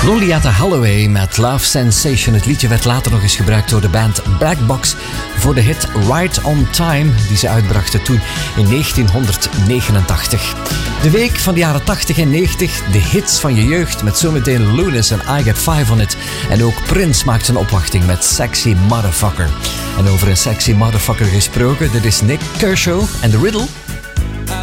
Lolita Holloway met Love Sensation. Het liedje werd later nog eens gebruikt door de band Black Box voor de hit Right on Time, die ze uitbrachten toen in 1989. De week van de jaren 80 en 90, de hits van je jeugd met zometeen Lunis en I Get Five on It. En ook Prince maakt zijn opwachting met Sexy Motherfucker. En over een sexy motherfucker gesproken, dit is Nick Kershaw en The Riddle